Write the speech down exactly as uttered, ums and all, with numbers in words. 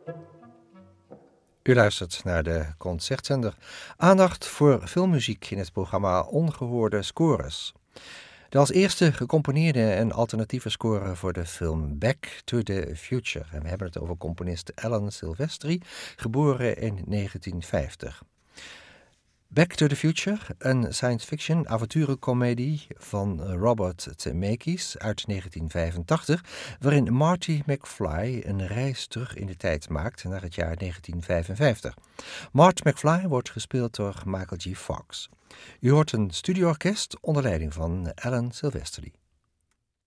U luistert naar de Concertzender. Aandacht voor filmmuziek in het programma Ongehoorde Scores. De als eerste gecomponeerde en alternatieve score voor de film Back to the Future. En we hebben het over componist Alan Silvestri, geboren in negentien vijftig. Back to the Future, een science-fiction avonturenkomedie van Robert Zemeckis uit negentien vijfentachtig, waarin Marty McFly een reis terug in de tijd maakt naar het jaar negentien vijfenvijftig. Marty McFly wordt gespeeld door Michael J. Fox. U hoort een studioorkest onder leiding van Alan Silvestri.